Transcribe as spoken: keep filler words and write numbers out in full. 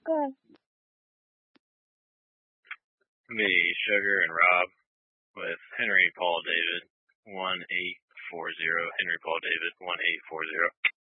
Good. Me, Sugar, and Rob with Henry Paul David, one eight four zero. Henry Paul David, one eight four zero.